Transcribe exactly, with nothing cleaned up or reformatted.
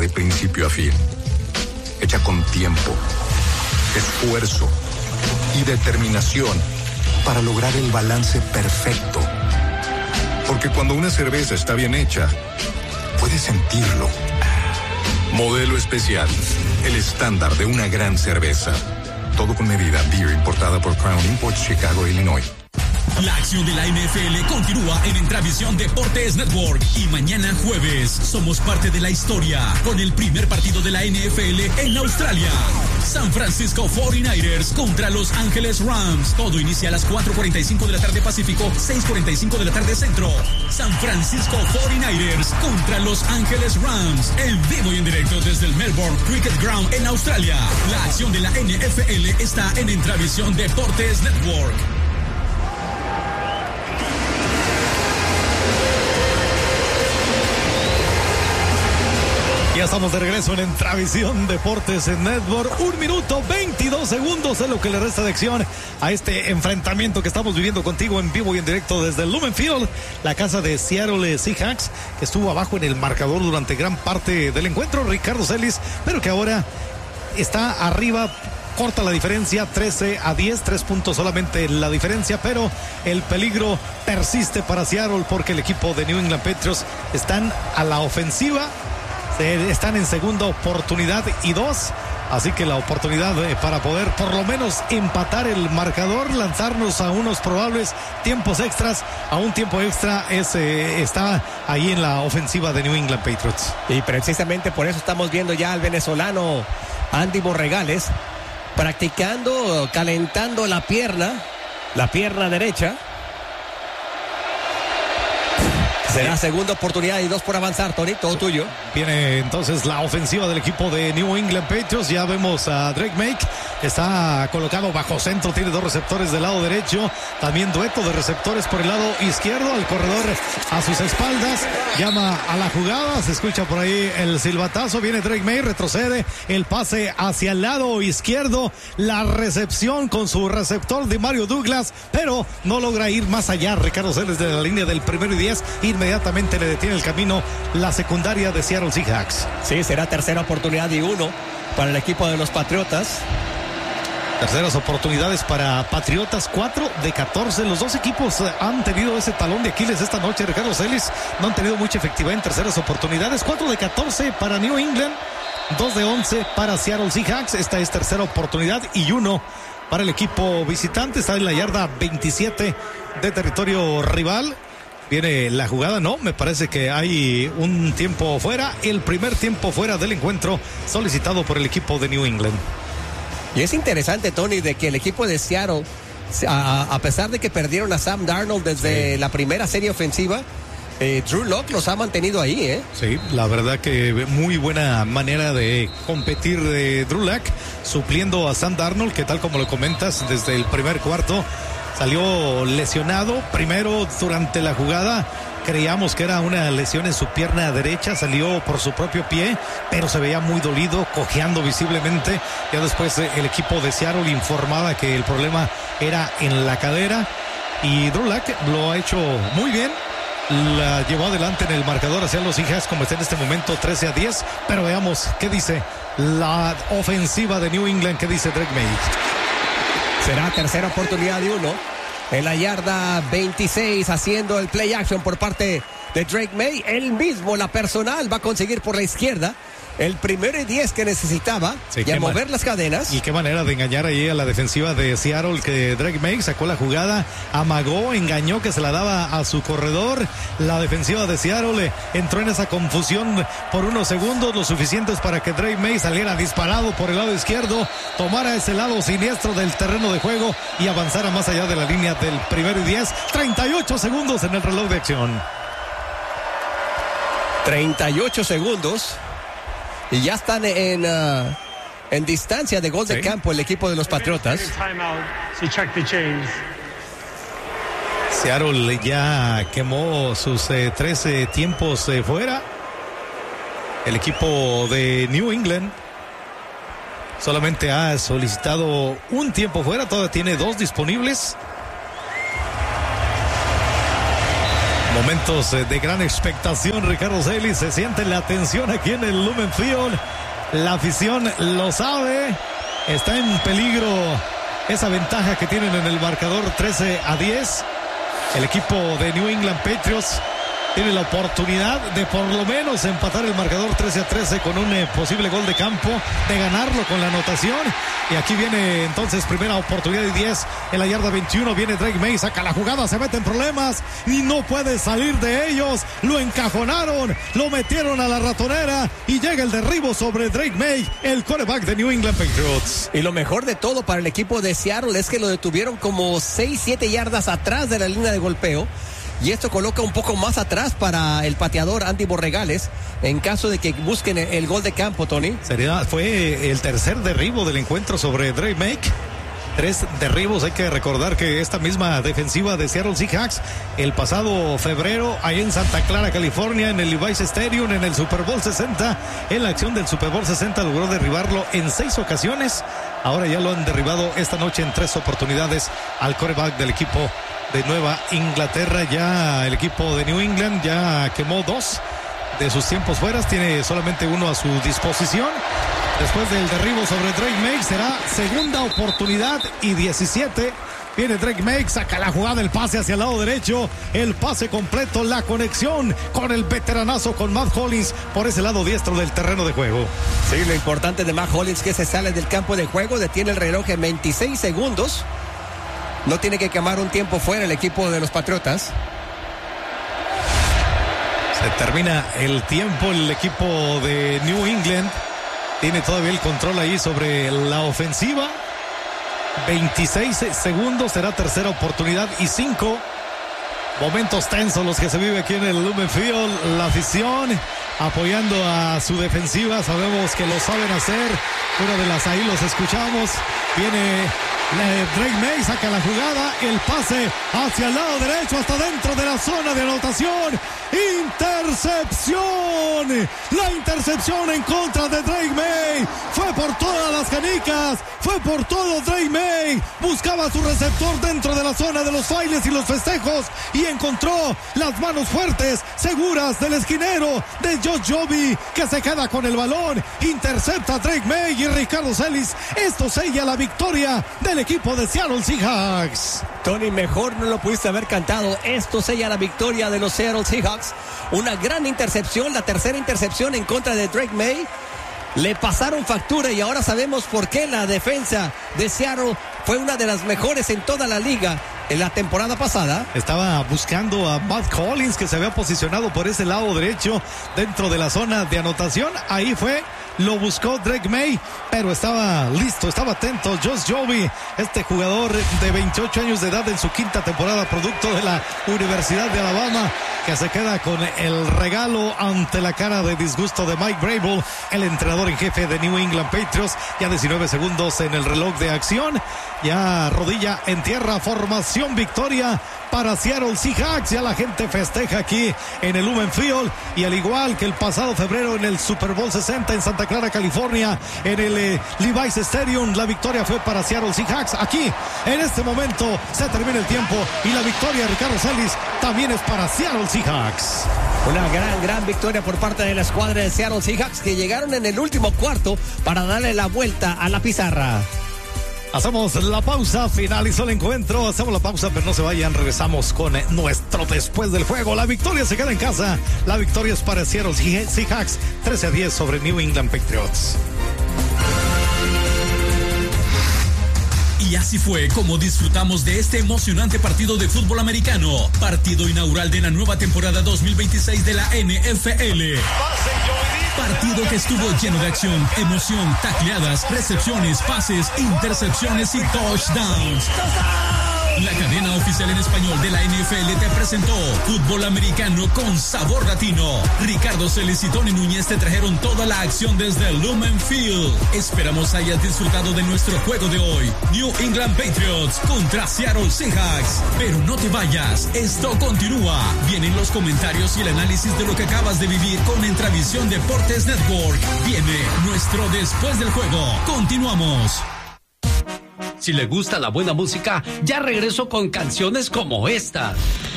de principio a fin. Hecha con tiempo, esfuerzo y determinación para lograr el balance perfecto. Porque cuando una cerveza está bien hecha, puedes sentirlo. Modelo especial, el estándar de una gran cerveza. Todo con medida. Beer importada por Crown Imports, Chicago, Illinois. La acción de la N F L continúa en Entravisión Deportes Network y mañana jueves somos parte de la historia con el primer partido de la N F L en Australia. San Francisco cuarenta y nueve ers contra Los Ángeles Rams. Todo inicia a las cuatro cuarenta y cinco de la tarde Pacífico, seis cuarenta y cinco de la tarde Centro. San Francisco cuarenta y nueve ers contra Los Ángeles Rams. En vivo y en directo desde el Melbourne Cricket Ground en Australia. La acción de la N F L está en Entravisión Deportes Network. Ya estamos de regreso en Entravisión Deportes en Network. Un minuto, veintidós segundos es lo que le resta de acción a este enfrentamiento que estamos viviendo contigo en vivo y en directo desde el Lumen Field, la casa de Seattle Seahawks, que estuvo abajo en el marcador durante gran parte del encuentro, Ricardo Celis, pero que ahora está arriba. Corta la diferencia, trece a diez, tres puntos solamente la diferencia, pero el peligro persiste para Seattle porque el equipo de New England Patriots están a la ofensiva. Están en segunda oportunidad y dos, así que la oportunidad para poder por lo menos empatar el marcador, lanzarnos a unos probables tiempos extras, a un tiempo extra es, eh, está ahí en la ofensiva de New England Patriots. Y precisamente por eso estamos viendo ya al venezolano Andy Borregales practicando, calentando la pierna, la pierna derecha. Será segunda oportunidad y dos por avanzar, Tony, todo tuyo. Viene entonces la ofensiva del equipo de New England Patriots. Ya vemos a Drake Maye, está colocado bajo centro, tiene dos receptores del lado derecho, también dueto de receptores por el lado izquierdo, al corredor a sus espaldas, llama a la jugada, se escucha por ahí el silbatazo, viene Drake Maye, retrocede, el pase hacia el lado izquierdo, la recepción con su receptor de Mario Douglas, pero no logra ir más allá, Ricardo Celes, de la línea del primero y diez, inmediatamente le detiene el camino la secundaria de Seattle Seahawks. Sí, será tercera oportunidad y uno para el equipo de los Patriotas. Terceras oportunidades para Patriotas, cuatro de catorce. Los dos equipos han tenido ese talón de Aquiles esta noche, Ricardo Celis. No han tenido mucha efectividad en terceras oportunidades. cuatro de catorce para New England, dos de once para Seattle Seahawks. Esta es tercera oportunidad y uno para el equipo visitante. Está en la yarda veintisiete de territorio rival. Viene la jugada, no, me parece que hay un tiempo fuera, el primer tiempo fuera del encuentro solicitado por el equipo de New England. Y es interesante, Tony, de que el equipo de Seattle, a, a pesar de que perdieron a Sam Darnold desde sí. la primera serie ofensiva, eh, Drew Lock los ha mantenido ahí, ¿eh? Sí, la verdad que muy buena manera de competir de Drew Lock, supliendo a Sam Darnold, que tal como lo comentas, desde el primer cuarto salió lesionado. Primero durante la jugada creíamos que era una lesión en su pierna derecha, salió por su propio pie, pero se veía muy dolido, cojeando visiblemente. Ya después el equipo de Seattle informaba que el problema era en la cadera y Drew Lock lo ha hecho muy bien. La llevó adelante en el marcador hacia los Seahawks, como está en este momento trece a diez, pero veamos qué dice la ofensiva de New England, qué dice Drake Maye. Será tercera oportunidad de uno en la yarda veintiséis, haciendo el play action por parte de Drake Maye. Él mismo, la personal, va a conseguir por la izquierda el primero y diez que necesitaba, sí, y a mover man- las cadenas. Y qué manera de engañar ahí a la defensiva de Seattle, que Drake Maye sacó la jugada, amagó, engañó que se la daba a su corredor. La defensiva de Seattle entró en esa confusión por unos segundos, lo suficientes para que Drake Maye saliera disparado por el lado izquierdo, tomara ese lado siniestro del terreno de juego y avanzara más allá de la línea del primero y diez. treinta y ocho segundos en el reloj de acción. treinta y ocho segundos. Y ya están en, uh, en distancia de gol sí. de campo el equipo de los Patriotas. Seattle ya quemó sus eh, trece tiempos eh, fuera. El equipo de New England solamente ha solicitado un tiempo fuera, todavía tiene dos disponibles. Momentos de gran expectación, Ricardo Celis, se siente la tensión aquí en el Lumen Field. La afición lo sabe, está en peligro esa ventaja que tienen en el marcador trece a diez. El equipo de New England Patriots tiene la oportunidad de por lo menos empatar el marcador trece a trece con un eh, posible gol de campo, de ganarlo con la anotación. Y aquí viene entonces primera oportunidad y diez en la yarda veintiuno. Viene Drake May, saca la jugada, se mete en problemas y no puede salir de ellos. Lo encajonaron, lo metieron a la ratonera y llega el derribo sobre Drake May, el quarterback de New England Patriots. Y lo mejor de todo para el equipo de Seattle es que lo detuvieron como seis, siete yardas atrás de la línea de golpeo. Y esto coloca un poco más atrás para el pateador Andy Borregales en caso de que busquen el gol de campo, Tony. Sería, fue el tercer derribo del encuentro sobre Drake May. Tres derribos. Hay que recordar que esta misma defensiva de Seattle Seahawks el pasado febrero ahí en Santa Clara, California, en el Levi's Stadium, en el Super Bowl sesenta, en la acción del Super Bowl sesenta logró derribarlo en seis ocasiones. Ahora ya lo han derribado esta noche en tres oportunidades al quarterback del equipo de Nueva Inglaterra. Ya el equipo de New England ya quemó dos de sus tiempos fuera, tiene solamente uno a su disposición. Después del derribo sobre Drake May será segunda oportunidad y diecisiete. Viene Drake May, saca la jugada, el pase hacia el lado derecho, el pase completo, la conexión con el veteranazo, con Matt Hollins por ese lado diestro del terreno de juego. Sí, lo importante de Matt Hollins que se sale del campo de juego, detiene el reloj en veintiséis segundos. No tiene que quemar un tiempo fuera el equipo de los Patriotas. Se termina el tiempo, el equipo de New England tiene todavía el control ahí sobre la ofensiva. veintiséis segundos, será tercera oportunidad y cinco. Momentos tensos los que se vive aquí en el Lumen Field. La afición apoyando a su defensiva, sabemos que lo saben hacer. Una de las ahí los escuchamos. Viene Drake May, saca la jugada, el pase hacia el lado derecho hasta dentro de la zona de anotación. ¡Intercepción! La intercepción en contra de Drake May. Fue por todas las canicas, fue por todo Drake May. Buscaba a su receptor dentro de la zona de los bailes y los festejos y encontró las manos fuertes, seguras del esquinero de Josh Joby, que se queda con el balón. Intercepta a Drake May y Ricardo Celis. Esto sella la victoria del equipo de Seattle Seahawks. Tony, mejor no lo pudiste haber cantado. Esto sella la victoria de los Seattle Seahawks. Una gran intercepción, la tercera intercepción en contra de Drake May. Le pasaron factura y ahora sabemos por qué la defensa de Seattle fue una de las mejores en toda la liga en la temporada pasada. Estaba buscando a Matt Collins, que se había posicionado por ese lado derecho dentro de la zona de anotación. Ahí fue, lo buscó Drake May, pero estaba listo, estaba atento Josh Joby, este jugador de veintiocho años de edad en su quinta temporada, producto de la Universidad de Alabama, que se queda con el regalo ante la cara de disgusto de Mike Vrabel, el entrenador en jefe de New England Patriots. Ya diecinueve segundos en el reloj de acción, ya rodilla en tierra, formación victoria para Seattle Seahawks. Ya la gente festeja aquí en el Lumen Field, y al igual que el pasado febrero en el Super Bowl sesenta en Santa Clara, California, en el eh, Levi's Stadium, la victoria fue para Seattle Seahawks. Aquí en este momento se termina el tiempo y la victoria de Ricardo Celis también es para Seattle Seahawks. Una gran, gran victoria por parte de la escuadra de Seattle Seahawks, que llegaron en el último cuarto para darle la vuelta a la pizarra. Hacemos la pausa, finalizó el encuentro, hacemos la pausa, pero no se vayan, regresamos con nuestro después del juego. La victoria se queda en casa, la victoria es para Seattle Seahawks, trece a diez sobre New England Patriots. Y así fue como disfrutamos de este emocionante partido de fútbol americano, partido inaugural de la nueva temporada dos mil veintiséis de la N F L. Partido que estuvo lleno de acción, emoción, tacleadas, recepciones, pases, intercepciones y touchdowns. La cadena oficial en español de la N F L te presentó fútbol americano con sabor latino. Ricardo Celis y Tony Núñez te trajeron toda la acción desde el Lumen Field. Esperamos hayas disfrutado de nuestro juego de hoy. New England Patriots contra Seattle Seahawks. Pero no te vayas, esto continúa. Vienen los comentarios y el análisis de lo que acabas de vivir con Entravisión Deportes Network. Viene nuestro después del juego. Continuamos. Si le gusta la buena música, ya regreso con canciones como esta.